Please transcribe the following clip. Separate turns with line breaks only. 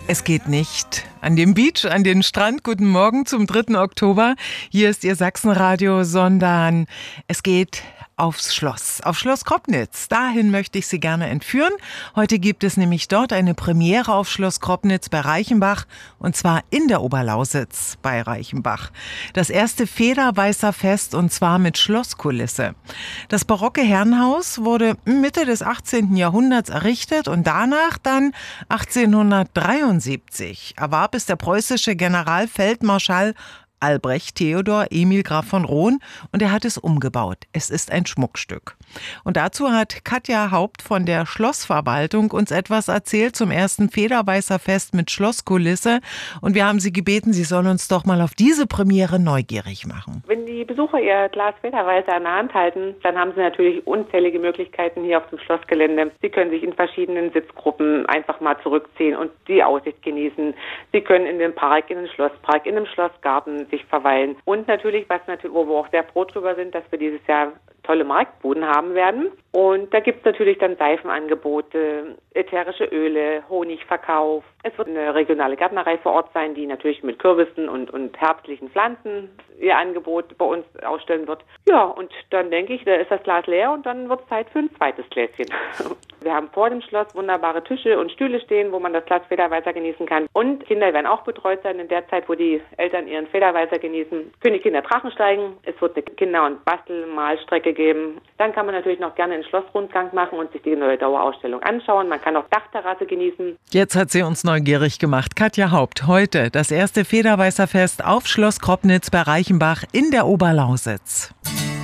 Es geht nicht an dem Beach, an den Strand. Guten Morgen zum 3. Oktober. Hier ist Ihr Sachsenradio, sondern es geht aufs Schloss, auf Schloss Kroppnitz. Dahin möchte ich Sie gerne entführen. Heute gibt es nämlich dort eine Premiere auf Schloss Kroppnitz bei Reichenbach, und zwar in der Oberlausitz bei Reichenbach. Das erste Federweißerfest, und zwar mit Schlosskulisse. Das barocke Herrenhaus wurde Mitte des 18. Jahrhunderts errichtet und danach dann 1873 erwarb es der preußische Generalfeldmarschall Albrecht Theodor Emil Graf von Roon, und er hat es umgebaut. Es ist ein Schmuckstück. Und dazu hat Katja Haupt von der Schlossverwaltung uns etwas erzählt zum ersten Federweißerfest mit Schlosskulisse. Und wir haben sie gebeten, sie soll uns doch mal auf diese Premiere neugierig machen.
Wenn die Besucher ihr Glas Federweißer in der Hand halten, dann haben sie natürlich unzählige Möglichkeiten hier auf dem Schlossgelände. Sie können sich in verschiedenen Sitzgruppen einfach mal zurückziehen und die Aussicht genießen. Sie können in den Park, in den Schlosspark, in dem Schlossgarten sich verweilen. Und natürlich, wo wir auch sehr froh drüber sind, dass wir dieses Jahr tolle Marktbuden haben werden. Und da gibt es natürlich dann Seifenangebote, ätherische Öle, Honigverkauf. Es wird eine regionale Gärtnerei vor Ort sein, die natürlich mit Kürbissen und herbstlichen Pflanzen ihr Angebot bei uns ausstellen wird. Ja, und dann denke ich, da ist das Glas leer und dann wird es Zeit für ein zweites Gläschen. Wir haben vor dem Schloss wunderbare Tische und Stühle stehen, wo man das Glas Federweißer genießen kann. Und Kinder werden auch betreut sein. In der Zeit, wo die Eltern ihren Federweißer genießen, können die Kinder Drachen steigen. Es wird eine Kinder- und Bastelmalstrecke geben. Dann kann man natürlich noch gerne einen Schlossrundgang machen und sich die neue Dauerausstellung anschauen. Man kann auch Dachterrasse genießen.
Jetzt hat sie uns neugierig gemacht. Katja Haupt, heute das erste Federweißerfest auf Schloss Kroppnitz bei Reichenbach in der Oberlausitz.